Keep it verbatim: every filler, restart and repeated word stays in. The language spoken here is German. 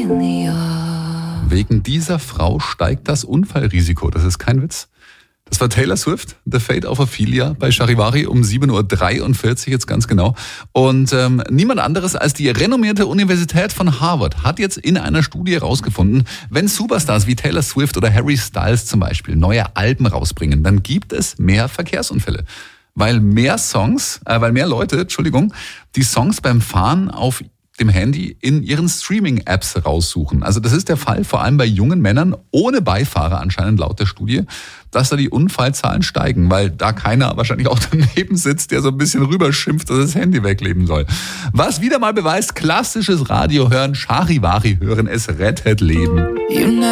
Wegen dieser Frau steigt das Unfallrisiko. Das ist kein Witz. Das war Taylor Swift, The Fate of Ophelia bei Charivari um sieben Uhr dreiundvierzig jetzt ganz genau. Und ähm, niemand anderes als die renommierte Universität von Harvard hat jetzt in einer Studie herausgefunden, wenn Superstars wie Taylor Swift oder Harry Styles zum Beispiel neue Alben rausbringen, dann gibt es mehr Verkehrsunfälle. Weil mehr Songs, äh, weil mehr Leute, Entschuldigung, die Songs beim Fahren auf dem Handy in ihren Streaming-Apps raussuchen. Also das ist der Fall vor allem bei jungen Männern ohne Beifahrer anscheinend laut der Studie, dass da die Unfallzahlen steigen, weil da keiner wahrscheinlich auch daneben sitzt, der so ein bisschen rüberschimpft, dass das Handy wegleben soll. Was wieder mal beweist, klassisches Radio hören, Charivari hören, es rettet Leben.